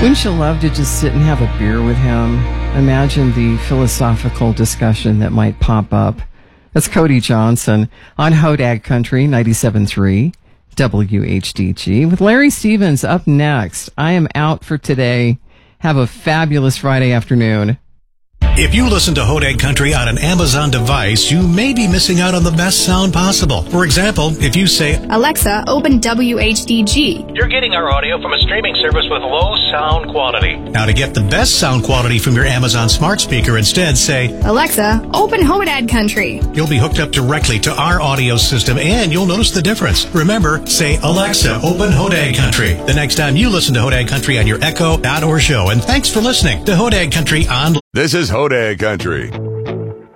Wouldn't you love to just sit and have a beer with him? Imagine the philosophical discussion that might pop up. That's Cody Johnson on Hodag Country 97.3 WHDG with Larry Stevens up next. I am out for today. Have a fabulous Friday afternoon. If you listen to Hodag Country on an Amazon device, you may be missing out on the best sound possible. For example, if you say, Alexa, open WHDG. You're getting our audio from a streaming service with low sound quality. Now, to get the best sound quality from your Amazon smart speaker, instead say, Alexa, open Hodag Country. You'll be hooked up directly to our audio system, and you'll notice the difference. Remember, say, Alexa, open Hodag Country the next time you listen to Hodag Country on your Echo, or Show. And thanks for listening to Hodag Country on... This is Hodag Country.